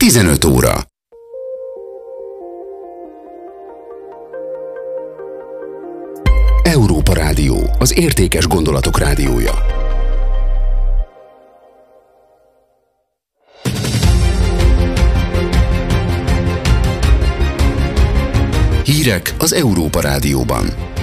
15 óra. Európa Rádió, az értékes gondolatok rádiója. Hírek az Európa Rádióban.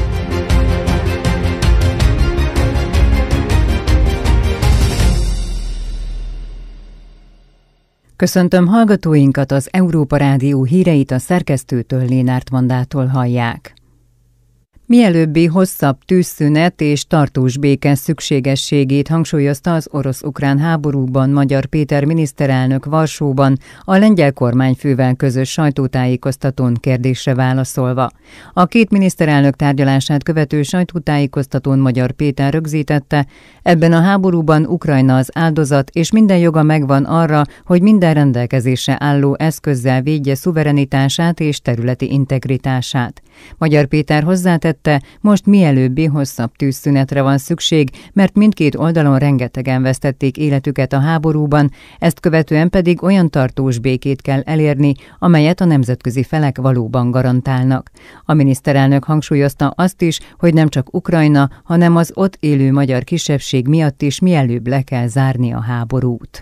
Köszöntöm hallgatóinkat, az Európa Rádió híreit a szerkesztőtől, Lénárt Vandától hallják. Mielőbbi hosszabb tűzszünet és tartós béke szükségességét hangsúlyozta az orosz-ukrán háborúban Magyar Péter miniszterelnök Varsóban a lengyel kormányfővel közös sajtótájékoztatón kérdésre válaszolva. A két miniszterelnök tárgyalását követő sajtótájékoztatón Magyar Péter rögzítette, ebben a háborúban Ukrajna az áldozat, és minden joga megvan arra, hogy minden rendelkezésre álló eszközzel védje szuverenitását és területi integritását. Magyar Péter hozzátette, most mielőbbi hosszabb tűzszünetre van szükség, mert mindkét oldalon rengetegen vesztették életüket a háborúban, ezt követően pedig olyan tartós békét kell elérni, amelyet a nemzetközi felek valóban garantálnak. A miniszterelnök hangsúlyozta azt is, hogy nem csak Ukrajna, hanem az ott élő magyar kisebbség miatt is mielőbb le kell zárni a háborút.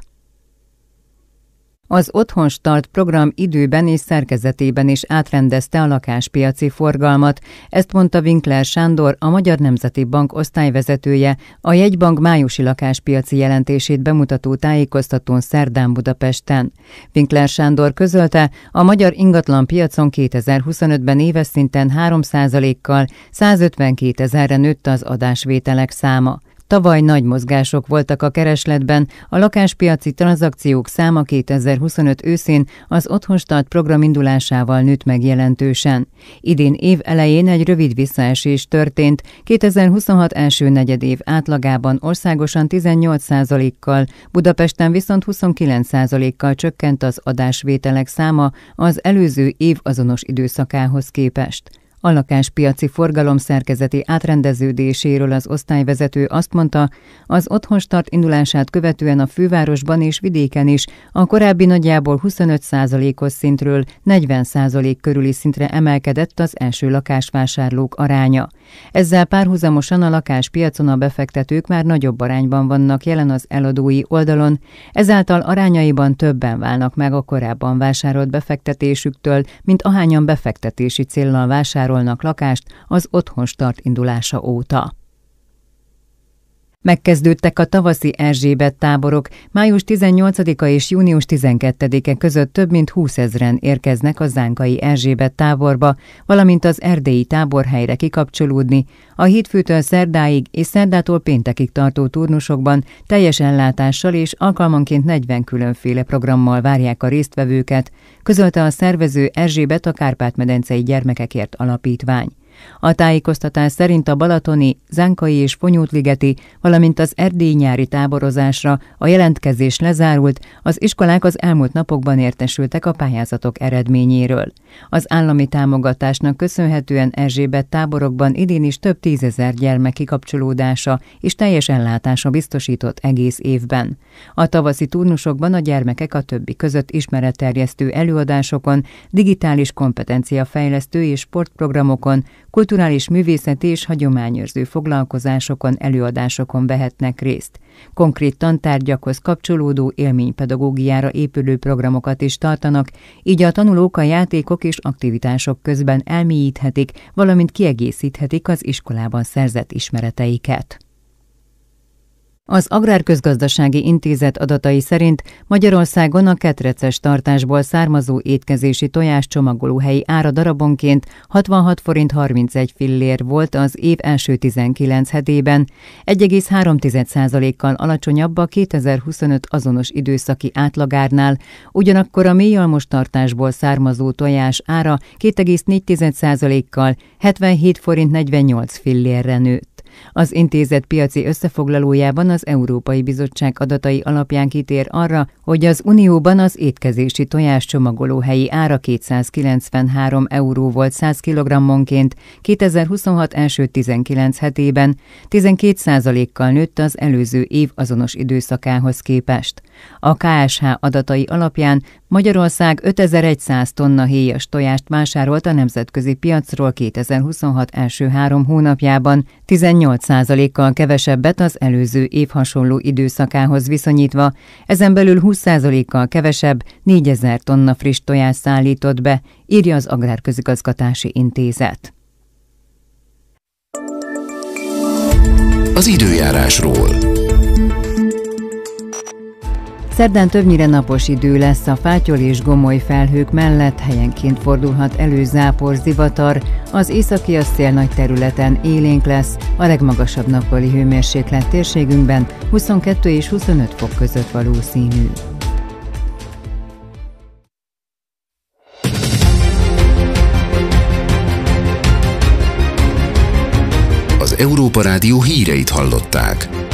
Az Otthonstart program időben és szerkezetében is átrendezte a lakáspiaci forgalmat, ezt mondta Winkler Sándor, a Magyar Nemzeti Bank osztályvezetője, a jegybank májusi lakáspiaci jelentését bemutató tájékoztatón szerdán Budapesten. Winkler Sándor közölte, a magyar ingatlanpiacon 2025-ben éves szinten 3%-kal 152 000-re nőtt az adásvételek száma. Tavaly nagy mozgások voltak a keresletben, a lakáspiaci tranzakciók száma 2025 őszén az Otthonstart program indulásával nőtt meg jelentősen. Idén év elején egy rövid visszaesés történt, 2026 első negyedév átlagában országosan 18%-kal, Budapesten viszont 29%-kal csökkent az adásvételek száma az előző év azonos időszakához képest. A lakáspiaci forgalom szerkezeti átrendeződéséről az osztályvezető azt mondta, az Otthonstart indulását követően a fővárosban és vidéken is a korábbi nagyjából 25%-os szintről 40% körüli szintre emelkedett az első lakásvásárlók aránya. Ezzel párhuzamosan a lakáspiacon a befektetők már nagyobb arányban vannak jelen az eladói oldalon, ezáltal arányaiban többen válnak meg a korábban vásárolt befektetésüktől, mint ahányan befektetési céllal vásárolnak lakást az Otthonstart indulása óta. Megkezdődtek a tavaszi Erzsébet táborok, május 18-a és június 12-e között több mint 20 000-en érkeznek a zánkai Erzsébet táborba, valamint az erdélyi táborhelyre kikapcsolódni. A hétfőtől szerdáig és szerdától péntekig tartó turnusokban teljes ellátással és alkalmanként 40 különféle programmal várják a résztvevőket, közölte a szervező Erzsébet a Kárpát-medencei Gyermekekért Alapítvány. A tájékoztatás szerint a balatoni, zánkai és fonyódligeti, valamint az erdélyi nyári táborozásra a jelentkezés lezárult, az iskolák az elmúlt napokban értesültek a pályázatok eredményéről. Az állami támogatásnak köszönhetően Erzsébet táborokban idén is több 10 000 gyermek kikapcsolódása és teljes ellátása biztosított egész évben. A tavaszi turnusokban a gyermekek a többi között ismeretterjesztő előadásokon, digitális kompetenciafejlesztő és sportprogramokon, kulturális művészeti és hagyományőrző foglalkozásokon, előadásokon vehetnek részt. Konkrét tantárgyakhoz kapcsolódó élménypedagógiára épülő programokat is tartanak, így a tanulók a játékok és aktivitások közben elmélyíthetik, valamint kiegészíthetik az iskolában szerzett ismereteiket. Az Agrárközgazdasági Intézet adatai szerint Magyarországon a ketreces tartásból származó étkezési tojás csomagolóhelyi ára darabonként 66 forint 31 fillér volt az év első 19 hetében, 1,3%-kal alacsonyabb a 2025 azonos időszaki átlagárnál, ugyanakkor a mélyalmos tartásból származó tojás ára 2,4%-kal 77 forint 48 fillérre nőtt. Az intézet piaci összefoglalójában az Európai Bizottság adatai alapján kitér arra, hogy az Unióban az étkezési tojás csomagolóhelyi ára 293 euró volt 100 kg-onként 2026 első 19 hetében, 12%-kal nőtt az előző év azonos időszakához képest. A KSH adatai alapján Magyarország 5100 tonna héjas tojást vásárolt a nemzetközi piacról 2026 első 3 hónapjában, 18%-kal kevesebbet az előző év hasonló időszakához viszonyítva, ezen belül 20%-kal kevesebb 4000 tonna friss tojást szállított be, írja az Agrárközigazgatási Intézet. Az időjárásról. Szerdán többnyire napos idő lesz, a fátyol és gomoly felhők mellett helyenként fordulhat elő zápor, zivatar, az északi szél nagy területen élénk lesz, a legmagasabb nappali hőmérséklet térségünkben 22 és 25 fok között valószínű. Az Európa Rádió híreit hallották.